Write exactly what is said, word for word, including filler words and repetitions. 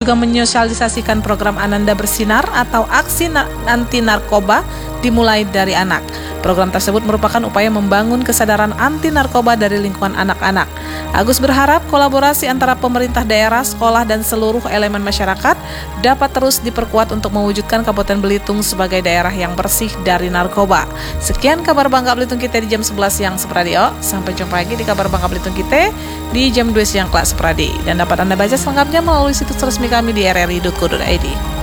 juga menyosialisasikan program Ananda Bersinar atau aksi anti narkoba dimulai dari anak. Program tersebut merupakan upaya membangun kesadaran anti narkoba dari lingkungan anak-anak. Agus berharap kolaborasi antara pemerintah daerah, sekolah, dan seluruh elemen masyarakat dapat terus diperkuat untuk mewujudkan Kabupaten Belitung sebagai daerah yang bersih dari narkoba. Sekian kabar Bangka Belitung kita di jam sebelas siang Sepradio. Sampai jumpa lagi di kabar Bangka Belitung kita di jam dua siang kelak Sepradi. Dan dapat Anda baca selengkapnya melalui situs resmi kami di r r i dot co dot i d.